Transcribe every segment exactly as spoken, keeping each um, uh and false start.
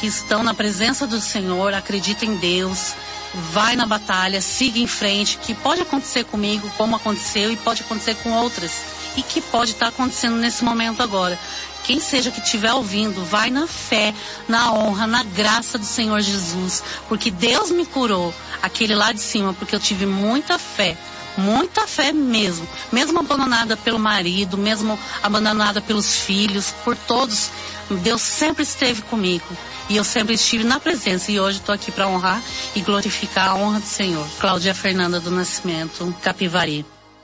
que estão na presença do Senhor, acredita em Deus, vai na batalha, siga em frente, que pode acontecer comigo como aconteceu e pode acontecer com outras, e que pode estar acontecendo nesse momento agora. Quem seja que estiver ouvindo, vai na fé, na honra, na graça do Senhor Jesus, porque Deus me curou, aquele lá de cima, porque eu tive muita fé, muita fé mesmo, mesmo abandonada pelo marido, mesmo abandonada pelos filhos, por todos, Deus sempre esteve comigo, e eu sempre estive na presença, e hoje estou aqui para honrar e glorificar a honra do Senhor. Cláudia Fernanda do Nascimento, Capivari.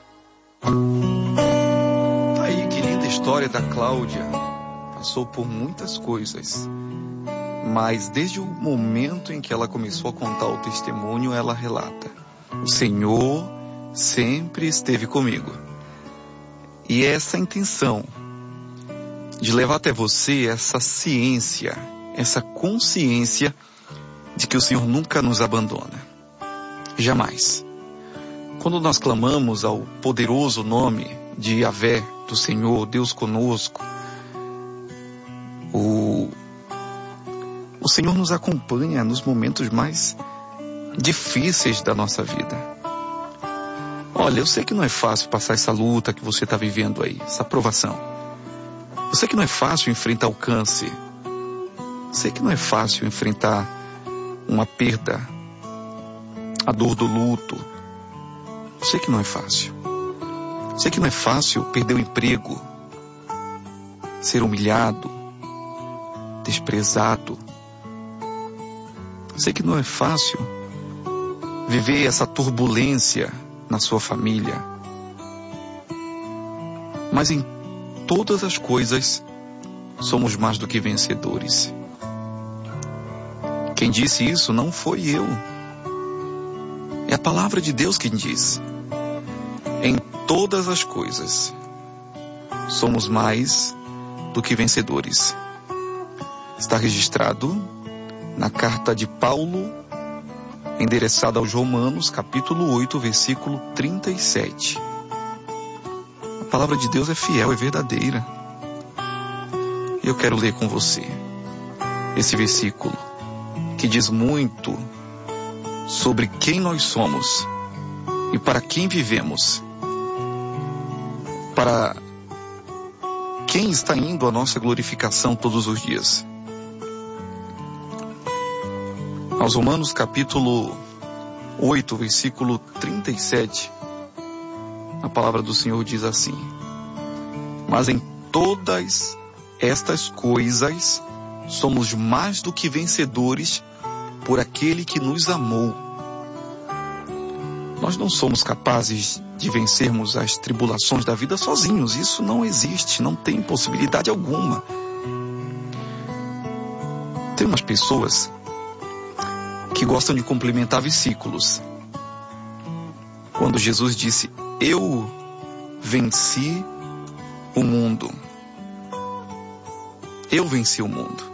Aí, que linda história da Cláudia. Passou por muitas coisas, mas desde o momento em que ela começou a contar o testemunho, ela relata: o Senhor sempre esteve comigo. E essa intenção de levar até você essa ciência, essa consciência de que o Senhor nunca nos abandona. Jamais. Quando nós clamamos ao poderoso nome de Yahvé, do Senhor, Deus conosco, O, o Senhor nos acompanha nos momentos mais difíceis da nossa vida. Olha, eu sei que não é fácil passar essa luta que você está vivendo aí, essa provação. Eu sei que não é fácil enfrentar o câncer. Eu sei que não é fácil enfrentar uma perda, a dor do luto. Eu sei que não é fácil. Eu sei que não é fácil perder o emprego, ser humilhado, desprezado. Sei que não é fácil viver essa turbulência na sua família, mas em todas as coisas somos mais do que vencedores. Quem disse isso não foi eu, é a palavra de Deus quem diz. Em todas as coisas somos mais do que vencedores. Está registrado na carta de Paulo, endereçada aos Romanos, capítulo oito, versículo trinta e sete. A palavra de Deus é fiel, é verdadeira. Eu quero ler com você esse versículo, que diz muito sobre quem nós somos e para quem vivemos, para quem está indo a nossa glorificação todos os dias. Aos Romanos capítulo oito, versículo trinta e sete, a palavra do Senhor diz assim: mas em todas estas coisas somos mais do que vencedores por aquele que nos amou. Nós não somos capazes de vencermos as tribulações da vida sozinhos. Isso não existe, não tem possibilidade alguma. Tem umas pessoas que gostam de complementar versículos. Quando Jesus disse: eu venci o mundo. Eu venci o mundo.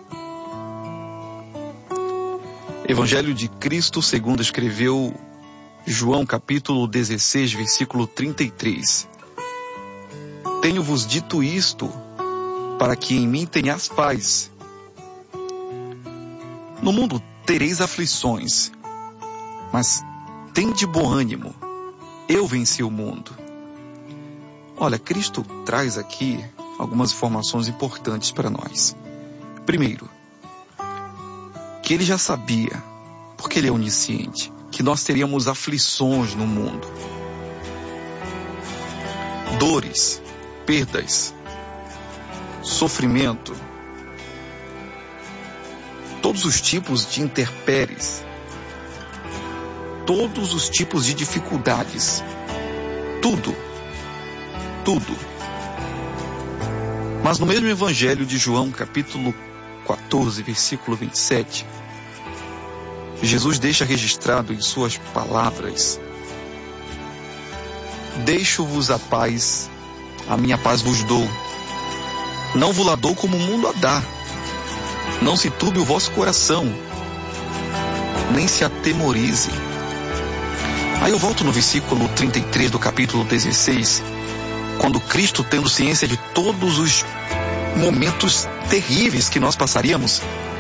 Evangelho de Cristo segundo escreveu João capítulo dezesseis, versículo trinta e três. Tenho-vos dito isto, para que em mim tenhas paz. No mundo tereis aflições, mas tende bom ânimo, eu venci o mundo. Olha, Cristo traz aqui algumas informações importantes para nós. Primeiro, que ele já sabia, porque ele é onisciente, que nós teríamos aflições no mundo. Dores, perdas, sofrimento, todos os tipos de intempéries, todos os tipos de dificuldades, tudo, tudo. Mas no mesmo Evangelho de João, capítulo quatorze, versículo vinte e sete, Jesus deixa registrado em suas palavras: deixo-vos a paz, a minha paz vos dou. Não vos la dou como o mundo a dá. Não se turbe o vosso coração, nem se atemorize. Aí eu volto no versículo trinta e três do capítulo dezesseis, quando Cristo, tendo ciência de todos os momentos terríveis que nós passaríamos,